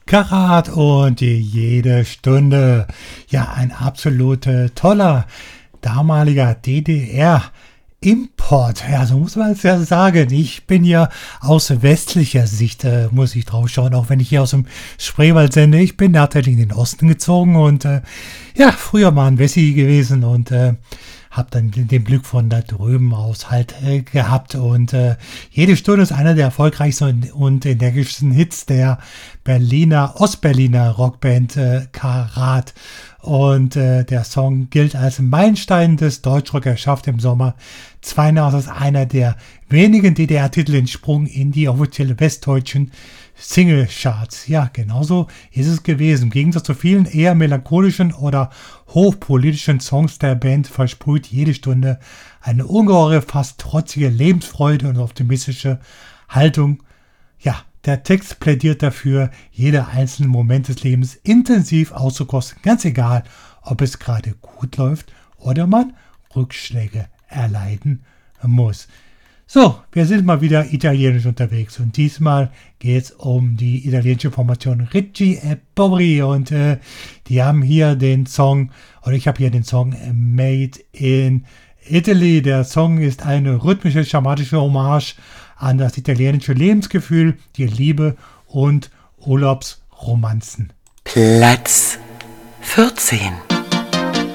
Karat und jede Stunde. Ja, ein absolut toller damaliger DDR-Import. Ja, so muss man es ja sagen. Ich bin ja aus westlicher Sicht, muss ich drauf schauen, auch wenn ich hier aus dem Spreewald sende. Ich bin tatsächlich in den Osten gezogen und ja, früher mal ein Wessi gewesen und habe dann den Blick von da drüben aus halt gehabt und jede Stunde ist einer der erfolgreichsten und energischsten Hits der Ostberliner Rockband Karat und der Song gilt als Meilenstein des Deutschrock. Er schafft im Sommer 82 als einer der wenigen DDR-Titel den Sprung in die offizielle westdeutschen Single-Charts. Ja, genauso ist es gewesen. Im Gegensatz zu vielen eher melancholischen oder hochpolitischen Songs der Band versprüht jede Stunde eine ungeheure, fast trotzige Lebensfreude und optimistische Haltung. Ja, der Text plädiert dafür, jeder einzelne Moment des Lebens intensiv auszukosten, ganz egal, ob es gerade gut läuft oder man Rückschläge erleiden muss. So, wir sind mal wieder italienisch unterwegs und diesmal geht es um die italienische Formation Ricci e Poveri und die haben hier den Song, oder ich habe hier den Song Made in Italy. Der Song ist eine rhythmische, schamatische Hommage an das italienische Lebensgefühl, die Liebe und Urlaubsromanzen. Platz 14.